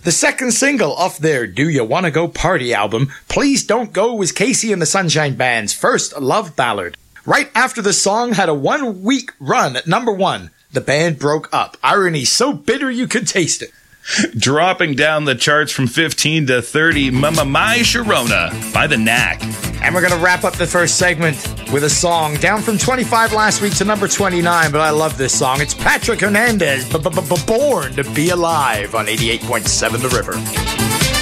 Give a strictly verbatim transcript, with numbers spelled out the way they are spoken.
The second single off their Do You Wanna Go Party album, Please Don't Go, was Casey and the Sunshine Band's first love ballad. Right after the song had a one-week run at number one, the band broke up. Irony so bitter you could taste it. Dropping down the charts from fifteen to thirty, Mama My Sharona by The Knack. And we're going to wrap up the first segment with a song down from twenty-five last week to number twenty-nine, but I love this song. It's Patrick Hernandez, Born to Be Alive on eighty-eight point seven The River.